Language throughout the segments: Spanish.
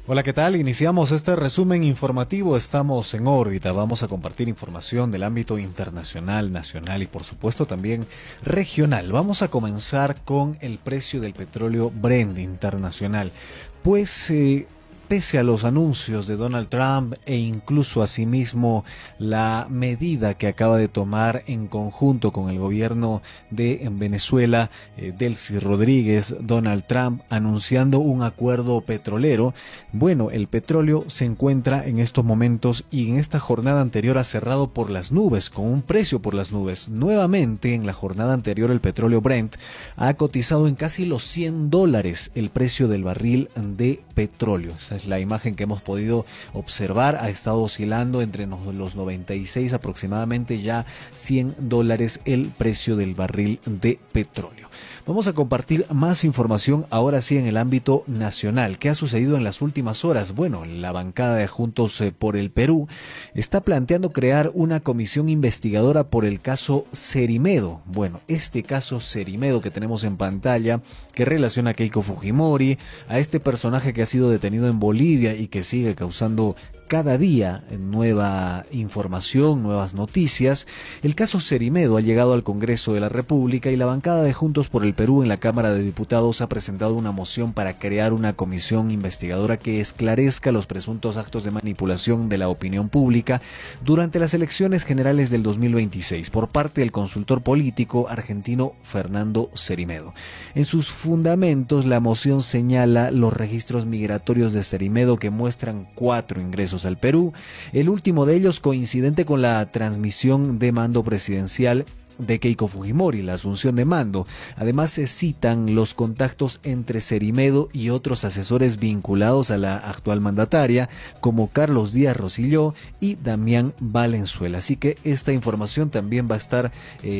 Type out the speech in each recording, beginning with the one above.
Hola, ¿qué tal? Iniciamos este resumen informativo. Estamos en órbita. Vamos a compartir información del ámbito internacional, nacional y por supuesto también regional. Vamos a comenzar con el precio del petróleo Brent internacional. Pues pese a los anuncios de Donald Trump e incluso asimismo la medida que acaba de tomar en conjunto con el gobierno de Venezuela, Delcy Rodríguez, Donald Trump, anunciando un acuerdo petrolero, bueno, el petróleo se encuentra en estos momentos y en esta jornada anterior ha cerrado por las nubes, con un precio por las nubes. Nuevamente, en la jornada anterior, el petróleo Brent ha cotizado en casi los $100 el precio del barril de petróleo. Esa es la imagen que hemos podido observar. Ha estado oscilando entre los 96 aproximadamente ya $100 el precio del barril de petróleo. Vamos a compartir más información ahora sí en el ámbito nacional. ¿Qué ha sucedido en las últimas horas? Bueno, la bancada de Juntos por el Perú está planteando crear una comisión investigadora por el caso Cerimedo. Bueno, este caso Cerimedo que tenemos en pantalla, que relaciona a Keiko Fujimori, a este personaje que ha sido detenido en Bolivia y que sigue causando cada día nueva información, nuevas noticias. El caso Cerimedo ha llegado al Congreso de la República y la bancada de Juntos por el Perú en la Cámara de Diputados ha presentado una moción para crear una comisión investigadora que esclarezca los presuntos actos de manipulación de la opinión pública durante las elecciones generales del 2026 por parte del consultor político argentino Fernando Cerimedo. En sus fundamentos, la moción señala los registros migratorios de Cerimedo que muestran 4 ingresos al Perú, el último de ellos coincidente con la transmisión de mando presidencial de Keiko Fujimori, la asunción de mando. Además se citan los contactos entre Cerimedo y otros asesores vinculados a la actual mandataria, como Carlos Díaz Rosselló y Damián Valenzuela. Así que esta información también va a estar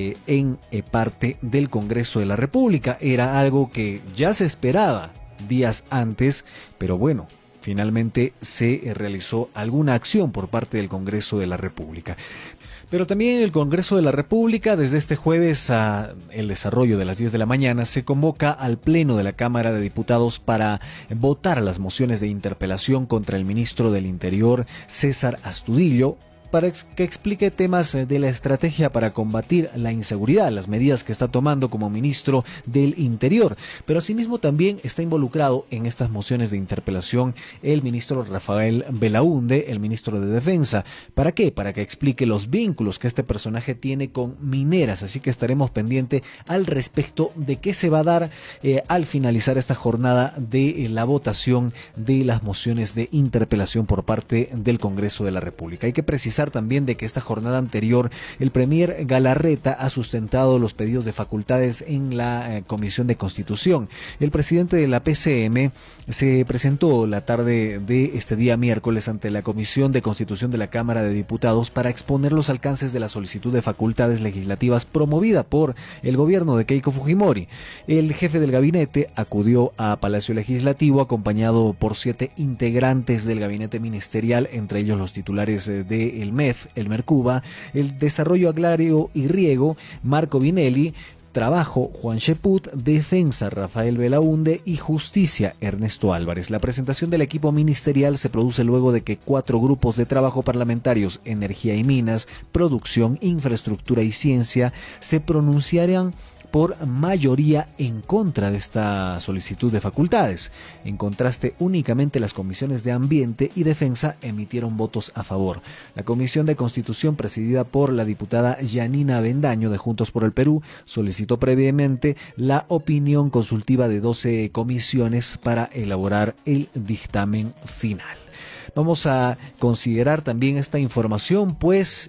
en parte del Congreso de la República. Era algo que ya se esperaba días antes, pero bueno, finalmente se realizó alguna acción por parte del Congreso de la República. Pero también en el Congreso de la República, desde este jueves a el desarrollo de las 10 de la mañana, se convoca al Pleno de la Cámara de Diputados para votar las mociones de interpelación contra el ministro del Interior, César Astudillo, para que explique temas de la estrategia para combatir la inseguridad, las medidas que está tomando como ministro del Interior. Pero asimismo también está involucrado en estas mociones de interpelación el ministro Rafael Belaúnde, el ministro de Defensa. ¿Para qué? Para que explique los vínculos que este personaje tiene con mineras. Así que estaremos pendientes al respecto de qué se va a dar al finalizar esta jornada de la votación de las mociones de interpelación por parte del Congreso de la República. Hay que precisar también de que esta jornada anterior el premier Galarreta ha sustentado los pedidos de facultades en la Comisión de Constitución. El presidente de la PCM se presentó la tarde de este día miércoles ante la Comisión de Constitución de la Cámara de Diputados para exponer los alcances de la solicitud de facultades legislativas promovida por el gobierno de Keiko Fujimori. El jefe del gabinete acudió a Palacio Legislativo acompañado por 7 integrantes del gabinete ministerial, entre ellos los titulares del MEF, el Mercuba, el Desarrollo Agrario y Riego, Marco Vinelli, Trabajo, Juan Cheput, Defensa, Rafael Belaúnde y Justicia, Ernesto Álvarez. La presentación del equipo ministerial se produce luego de que 4 grupos de trabajo parlamentarios, Energía y Minas, Producción, Infraestructura y Ciencia, se pronunciaran por mayoría en contra de esta solicitud de facultades. En contraste, únicamente las comisiones de Ambiente y Defensa emitieron votos a favor. La Comisión de Constitución, presidida por la diputada Yanina Avendaño de Juntos por el Perú, solicitó previamente la opinión consultiva de 12 comisiones para elaborar el dictamen final. Vamos a considerar también esta información, pues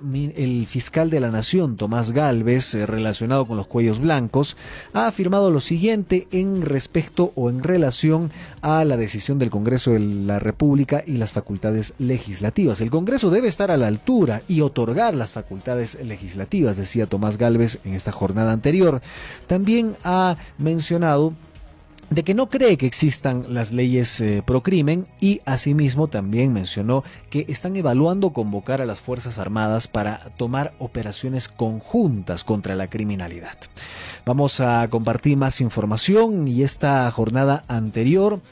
el fiscal de la Nación, Tomás Gálvez, relacionado con los cuellos blancos, ha afirmado lo siguiente en respecto o en relación a la decisión del Congreso de la República y las facultades legislativas. El Congreso debe estar a la altura y otorgar las facultades legislativas, decía Tomás Gálvez en esta jornada anterior. También ha mencionado de que no cree que existan las leyes pro crimen y asimismo también mencionó que están evaluando convocar a las Fuerzas Armadas para tomar operaciones conjuntas contra la criminalidad. Vamos a compartir más información y esta jornada anterior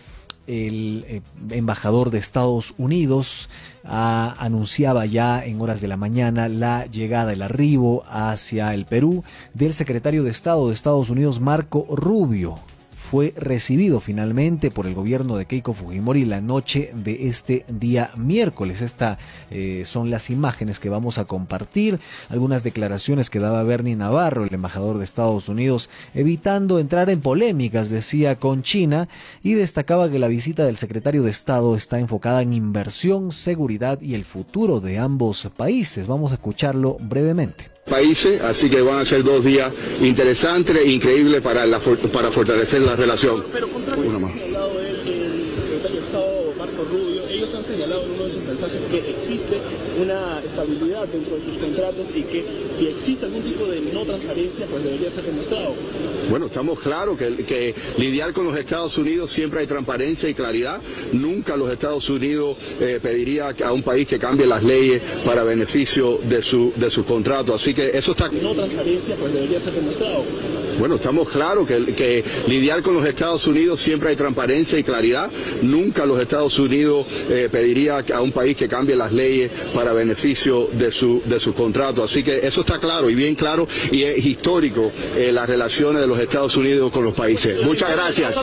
el embajador de Estados Unidos anunciaba ya en horas de la mañana la llegada, el arribo hacia el Perú del secretario de Estado de Estados Unidos, Marco Rubio. Fue recibido finalmente por el gobierno de Keiko Fujimori la noche de este día miércoles. Estas son las imágenes que vamos a compartir, algunas declaraciones que daba Bernie Navarro, el embajador de Estados Unidos, evitando entrar en polémicas, decía, con China, y destacaba que la visita del secretario de Estado está enfocada en inversión, seguridad y el futuro de ambos países. Vamos a escucharlo brevemente. Países, así que van a ser 2 días interesantes e increíbles para fortalecer la relación. Pero contrario a lo que ha señalado el secretario de Estado Marco Rubio, ellos han señalado en uno de sus mensajes que existe una estabilidad dentro de sus contratos y que si existe algún tipo de no transparencia, pues debería ser demostrado. Bueno, estamos claros que lidiar con los Estados Unidos siempre hay transparencia y claridad. Nunca los Estados Unidos pediría a un país que cambie las leyes para beneficio de su contrato. Así que eso está... No transparencia, pues debería ser demostrado. Bueno, estamos claros que lidiar con los Estados Unidos siempre hay transparencia y claridad. Nunca los Estados Unidos pediría a un país que cambie las leyes para beneficio de su contrato. Así que eso está claro y bien claro, y es histórico las relaciones de los Estados Unidos con los países. Muchas gracias.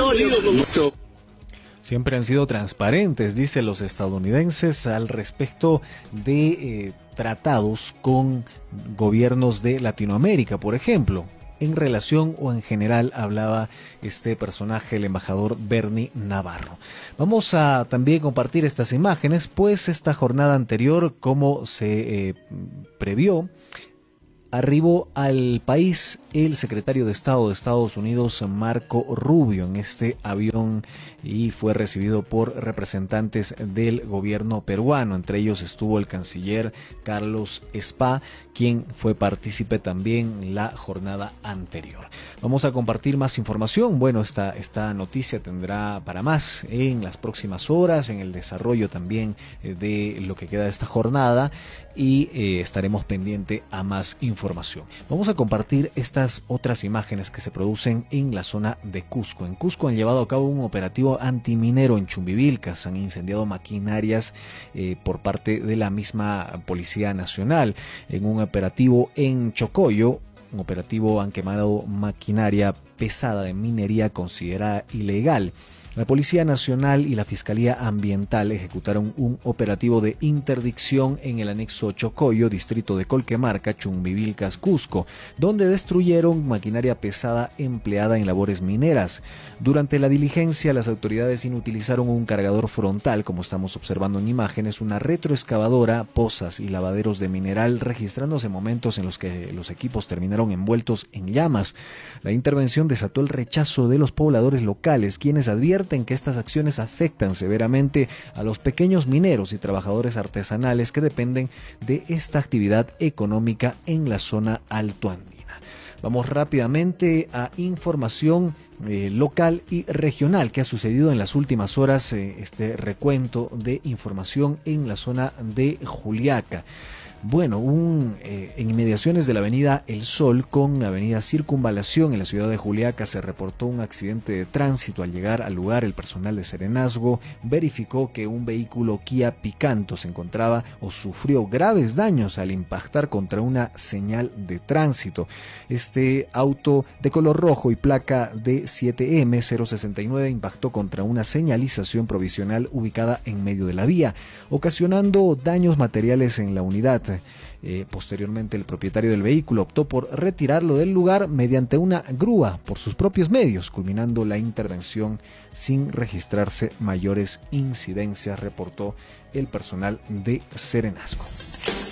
Siempre han sido transparentes, dicen los estadounidenses, al respecto de tratados con gobiernos de Latinoamérica, por ejemplo. En relación o en general, hablaba este personaje, el embajador Bernie Navarro. Vamos a también compartir estas imágenes, pues esta jornada anterior, como se previó, arribó al país el secretario de Estado de Estados Unidos, Marco Rubio, en este avión, y fue recibido por representantes del gobierno peruano. Entre ellos estuvo el canciller Carlos Spa, quien fue partícipe también la jornada anterior. Vamos a compartir más información. Bueno, esta noticia tendrá para más en las próximas horas, en el desarrollo también de lo que queda de esta jornada, y estaremos pendientes a más información. Vamos a compartir estas otras imágenes que se producen en la zona de Cusco. En Cusco han llevado a cabo un operativo antiminero en Chumbivilcas. Han incendiado maquinarias por parte de la misma Policía Nacional. En un operativo en Chocoyo, un operativo, han quemado maquinaria pesada de minería considerada ilegal. La Policía Nacional y la Fiscalía Ambiental ejecutaron un operativo de interdicción en el anexo Chocoyo, distrito de Colquemarca, Chumbivilcas, Cusco, donde destruyeron maquinaria pesada empleada en labores mineras. Durante la diligencia, las autoridades inutilizaron un cargador frontal, como estamos observando en imágenes, una retroexcavadora, pozas y lavaderos de mineral, registrándose momentos en los que los equipos terminaron envueltos en llamas. La intervención desató el rechazo de los pobladores locales, quienes advierten que estas acciones afectan severamente a los pequeños mineros y trabajadores artesanales que dependen de esta actividad económica en la zona altoandina. Vamos rápidamente a información local y regional que ha sucedido en las últimas horas, este recuento de información en la zona de Juliaca. Bueno, en inmediaciones de la avenida El Sol con la avenida Circunvalación en la ciudad de Juliaca se reportó un accidente de tránsito. Al llegar al lugar, el personal de Serenazgo verificó que un vehículo Kia Picanto se encontraba o sufrió graves daños al impactar contra una señal de tránsito. Este auto de color rojo y placa de 7M069 impactó contra una señalización provisional ubicada en medio de la vía, ocasionando daños materiales en la unidad. Posteriormente, el propietario del vehículo optó por retirarlo del lugar mediante una grúa por sus propios medios, culminando la intervención sin registrarse mayores incidencias, reportó el personal de Serenazgo.